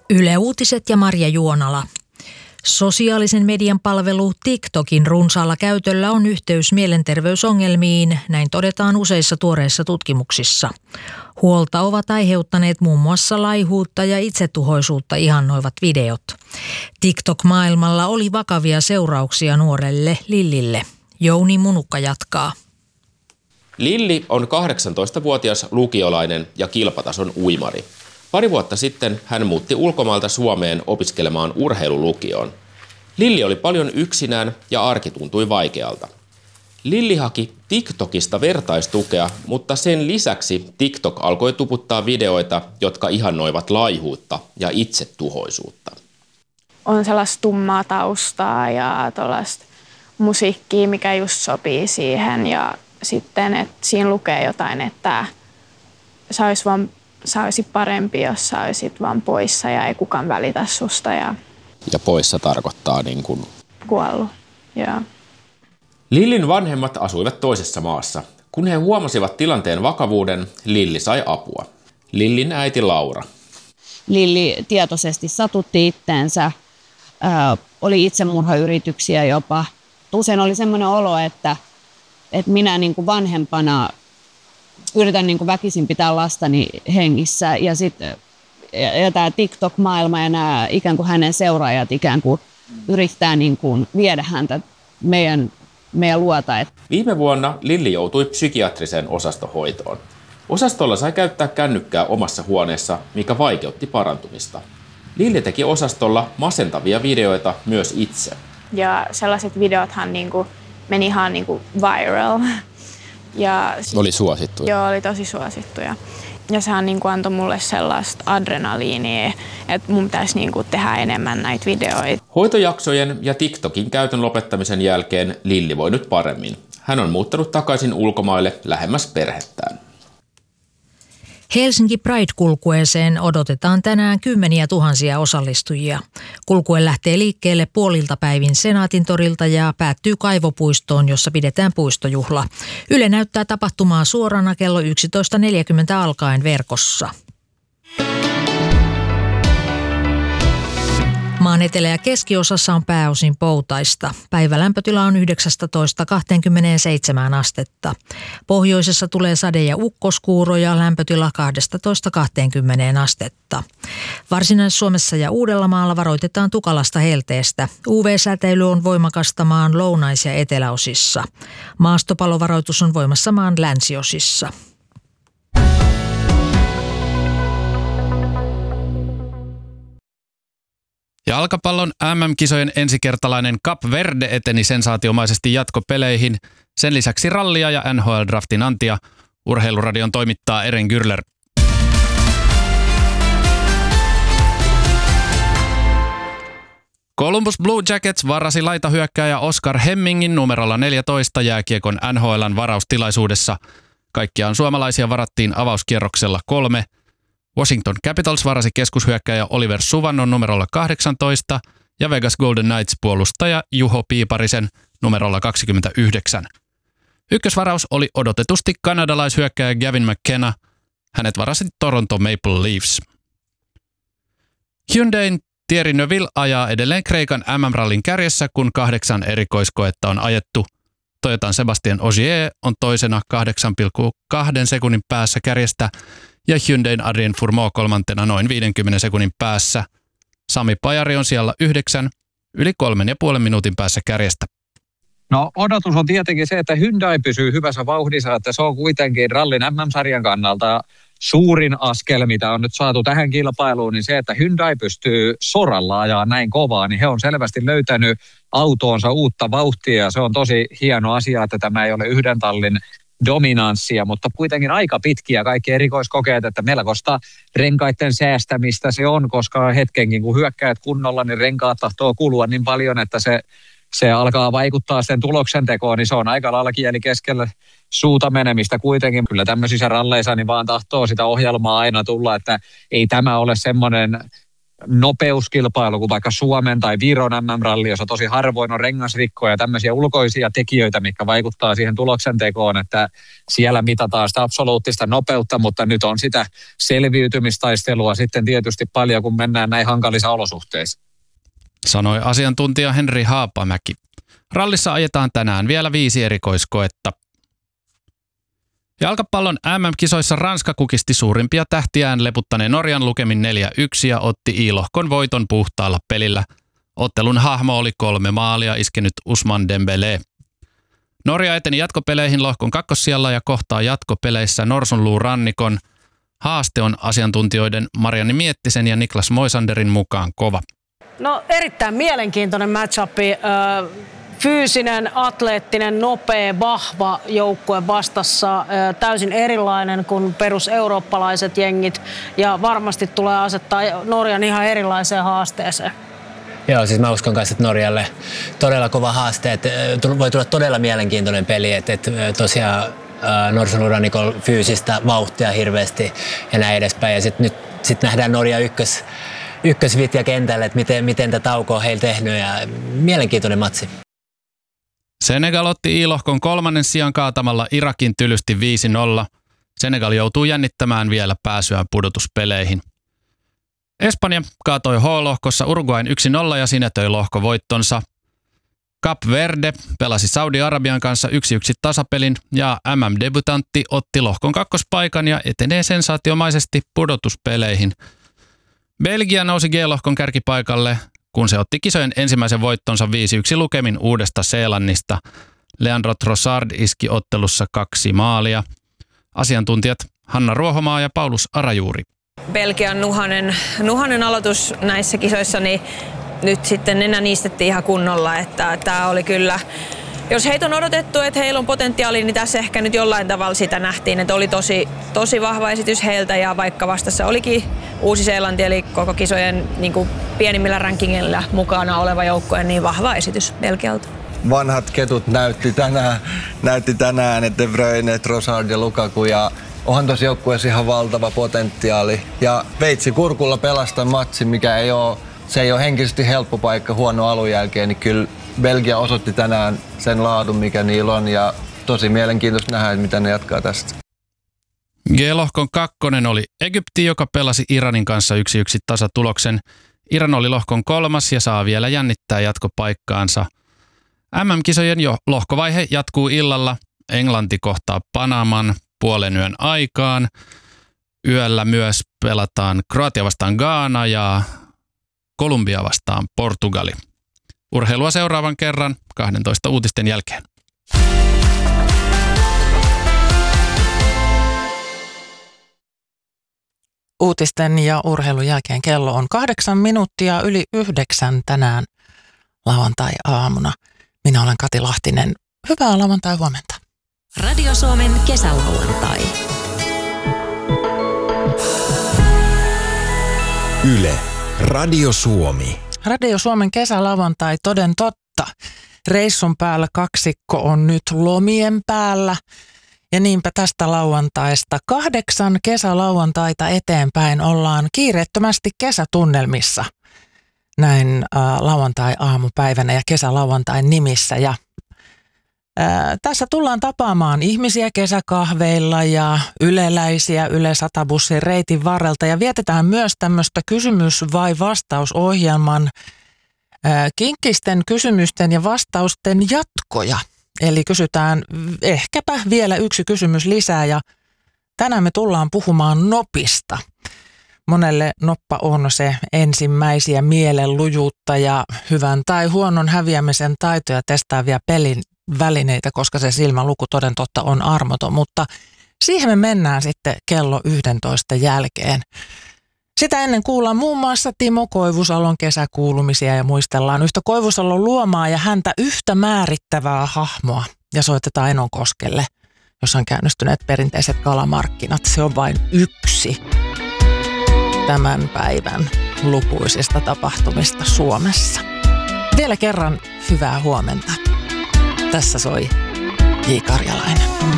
Yle Uutiset ja Marja Juonala. Sosiaalisen median palvelu TikTokin runsaalla käytöllä on yhteys mielenterveysongelmiin, näin todetaan useissa tuoreissa tutkimuksissa. Huolta ovat aiheuttaneet muun muassa laihuutta ja itsetuhoisuutta ihannoivat videot. TikTok-maailmalla oli vakavia seurauksia nuorelle Lillille. Jouni Munukka jatkaa. Lilli on 18-vuotias lukiolainen ja kilpatason uimari. Pari vuotta sitten hän muutti ulkomailta Suomeen opiskelemaan urheilulukioon. Lilli oli paljon yksinään ja arki tuntui vaikealta. Lilli haki TikTokista vertaistukea, mutta sen lisäksi TikTok alkoi tuputtaa videoita, jotka ihannoivat laihuutta ja itsetuhoisuutta. On sellaista tummaa taustaa ja tuollaista musiikkia, mikä just sopii siihen. Ja sitten, että siinä lukee jotain, että sä olisit parempi, jos sä olisit vaan poissa ja ei kukaan välitä susta. Ja poissa tarkoittaa niin kuin kuollut, joo. Lillin vanhemmat asuivat toisessa maassa. Kun he huomasivat tilanteen vakavuuden, Lilli sai apua. Lillin äiti Laura. Lilli tietoisesti satutti itteensä, oli itsemurhayrityksiä jopa. Usein oli semmoinen olo, että minä niin kuin vanhempana yritän niin kuin väkisin pitää lastani hengissä ja sitten tämä TikTok-maailma ja nämä ikään kuin hänen seuraajat ikään kuin yrittää niin kuin viedä häntä meidän luota. Viime vuonna Lilli joutui psykiatriseen osastohoitoon. Osastolla sai käyttää kännykkää omassa huoneessa, mikä vaikeutti parantumista. Lilli teki osastolla masentavia videoita myös itse. Ja sellaiset videothan meni ihan viral. Ja oli suosittuja. Joo, oli tosi suosittuja. Ja sehän antoi mulle sellaista adrenaliinia, että mun pitäisi tehdä enemmän näitä videoita. Hoitojaksojen ja TikTokin käytön lopettamisen jälkeen Lilli voi nyt paremmin. Hän on muuttanut takaisin ulkomaille lähemmäs perhettään. Helsinki Pride-kulkueeseen odotetaan tänään kymmeniä tuhansia osallistujia. Kulkue lähtee liikkeelle puolilta päivin Senaatintorilta ja päättyy Kaivopuistoon, jossa pidetään puistojuhla. Yle näyttää tapahtumaa suorana kello 11.40 alkaen verkossa. Maan etelä- ja keskiosassa on pääosin poutaista. Päivälämpötila on 19–27 astetta. Pohjoisessa tulee sade- ja ukkoskuuroja, lämpötila 12–20 astetta. Varsinais-Suomessa ja Uudellamaalla varoitetaan tukalasta helteestä. UV-säteily on voimakasta maan lounais- ja eteläosissa. Maastopalovaroitus on voimassa maan länsiosissa. Jalkapallon MM-kisojen ensikertalainen Cap Verde eteni sensaatiomaisesti jatkopeleihin. Sen lisäksi rallia ja NHL-draftin antia. Urheiluradion toimittaa Eren Gürler. Columbus Blue Jackets varasi laitahyökkääjä Oskar Hemmingin numerolla 14 jääkiekon NHL:n varaustilaisuudessa. Kaikkiaan suomalaisia varattiin avauskierroksella 3. Washington Capitals varasi keskushyökkääjä Oliver Suvannon numerolla 18 ja Vegas Golden Knights puolustaja Juho Piiparisen numerolla 29. Ykkösvaraus oli odotetusti kanadalaishyökkääjä Gavin McKenna. Hänet varasi Toronto Maple Leafs. Hyundain Thierry Neuville ajaa edelleen Kreikan MM-rallin kärjessä, kun 8 erikoiskoetta on ajettu. Toyotan Sebastien Ogier on toisena 8,2 sekunnin päässä kärjestä ja Hyundain Adrien Fourmeau kolmantena noin 50 sekunnin päässä. Sami Pajari on siellä 9, yli 3,5 minuutin päässä kärjestä. No odotus on tietenkin se, että Hyundai pysyy hyvässä vauhdissa, että se on kuitenkin rallin MM-sarjan kannalta suurin askel, mitä on nyt saatu tähän kilpailuun, niin se, että Hyundai pystyy soralla ajaa näin kovaa, niin he on selvästi löytänyt autoonsa uutta vauhtia ja se on tosi hieno asia, että tämä ei ole yhden tallin dominanssia, mutta kuitenkin aika pitkiä kaikki erikoiskokeet, että melkoista renkaiden säästämistä se on, koska hetkenkin kun hyökkäät kunnolla, niin renkaat tahtoo kulua niin paljon, että se alkaa vaikuttaa sen tuloksen tekoon, niin se on aika lailla kieli keskellä suuta menemistä kuitenkin. Kyllä tämmöisissä ralleissa niin vaan tahtoo sitä ohjelmaa aina tulla, että ei tämä ole semmoinen nopeuskilpailu kuin vaikka Suomen tai Viron MM-ralli, jossa tosi harvoin on rengasrikkoja ja tämmöisiä ulkoisia tekijöitä, mitkä vaikuttaa siihen tuloksentekoon, että siellä mitataan sitä absoluuttista nopeutta, mutta nyt on sitä selviytymistaistelua sitten tietysti paljon, kun mennään näin hankalissa olosuhteissa. Sanoi asiantuntija Henri Haapamäki. Rallissa ajetaan tänään vielä 5 erikoiskoetta. Jalkapallon MM-kisoissa Ranska kukisti suurimpia tähtiään leputtaneen Norjan lukemin 4-1 ja otti I-lohkon voiton puhtaalla pelillä. Ottelun hahmo oli 3 maalia iskenyt Ousmane Dembélé. Norja eteni jatkopeleihin lohkon kakkossijalla ja kohtaa jatkopeleissä Norsunluurannikon. Haaste on asiantuntijoiden Marianne Miettisen ja Niklas Moisanderin mukaan kova. No erittäin mielenkiintoinen match-upi. Fyysinen, atleettinen, nopea, vahva joukkue vastassa, täysin erilainen kuin peruseurooppalaiset jengit ja varmasti tulee asettaa Norjan ihan erilaiseen haasteeseen. Joo, siis mä uskon kanssa, että Norjalle todella kova haaste, että voi tulla todella mielenkiintoinen peli, että tosiaan Norsunluurannikolla fyysistä vauhtia hirveästi ja näin edespäin ja sitten nähdään Norja ykkösvitja kentällä, että miten tätä taukoa on heillä tehnyt ja mielenkiintoinen matsi. Senegal otti I-lohkon 3. sijan kaatamalla Irakin tylysti 5-0. Senegal joutuu jännittämään vielä pääsyään pudotuspeleihin. Espanja kaatoi H-lohkossa Uruguayn 1-0 ja sinetöi lohkovoittonsa. Cap Verde pelasi Saudi-Arabian kanssa 1-1 tasapelin ja MM-debutantti otti lohkon kakkospaikan ja etenee sensaatiomaisesti pudotuspeleihin. Belgia nousi G-lohkon kärkipaikalle, kun se otti kisojen ensimmäisen voittonsa 5-1 lukemin Uudesta-Seelannista. Leandro Trossard iski ottelussa 2 maalia. Asiantuntijat Hanna Ruohomaa ja Paulus Arajuuri. Belgian nuhanen aloitus näissä kisoissa, niin nyt sitten nenä niistettiin ihan kunnolla. Että tämä oli kyllä, jos heitä on odotettu, että heillä on potentiaalia, niin tässä ehkä nyt jollain tavalla sitä nähtiin, että oli tosi vahva esitys heiltä ja vaikka vastassa olikin Uusi-Seelanti, eli koko kisojen niin kuin pienimmillä rankingilla mukana oleva joukkue, niin vahva esitys Belgialta. Vanhat ketut näytti tänään, että De Bruyne, Trossard ja Lukaku ja onhan tuossa joukkueessa ihan valtava potentiaali. Ja veitsi kurkulla pelastaa matsin, mikä ei ole henkisesti helppo paikka huono alun jälkeen, niin kyllä Belgia osoitti tänään sen laadun, mikä niillä on ja tosi mielenkiintoista nähdä, mitä ne jatkaa tästä. G-lohkon 2. oli Egypti, joka pelasi Iranin kanssa 1-1 tasatuloksen. Iran oli lohkon 3. ja saa vielä jännittää jatkopaikkaansa. MM-kisojen lohkovaihe jatkuu illalla. Englanti kohtaa Panaman puolenyön aikaan. Yöllä myös pelataan Kroatia vastaan Ghana ja Kolumbia vastaan Portugali. Urheilua seuraavan kerran 12 uutisten jälkeen. Uutisten ja urheilun jälkeen kello on 8 minuuttia yli 9 tänään lauantai-aamuna. Minä olen Kati Lahtinen. Hyvää lauantai-huomenta. Radio Suomen kesälauantai. Yle. Radio Suomi. Radio Suomen kesälauantai, toden totta. Reissun päällä kaksikko on nyt lomien päällä. Ja niinpä tästä lauantaista 8 kesälauantaita eteenpäin ollaan kiireettömästi kesätunnelmissa. Näin lauantai-aamupäivänä ja kesälauantain nimissä. Ja tässä tullaan tapaamaan ihmisiä kesäkahveilla ja yleläisiä Yle 100-bussin reitin varrelta. Ja vietetään myös tämmöistä kysymys- vai vastausohjelman kinkkisten kysymysten ja vastausten jatkoja. Eli kysytään ehkäpä vielä yksi kysymys lisää ja tänään me tullaan puhumaan nopista. Monelle noppa on se ensimmäisiä mielenlujuutta ja hyvän tai huonon häviämisen taitoja testaavia pelin välineitä, koska se silmäluku toden totta on armoton, mutta siihen me mennään sitten kello 11 jälkeen. Sitä ennen kuullaan muun muassa Timo Koivusalon kesäkuulumisia ja muistellaan yhtä Koivusalon luomaa ja häntä yhtä määrittävää hahmoa ja soitetaan Enonkoskelle, jossa on käynnistyneet perinteiset kalamarkkinat. Se on vain yksi tämän päivän lukuisista tapahtumista Suomessa. Vielä kerran hyvää huomenta. Tässä soi J. Karjalainen.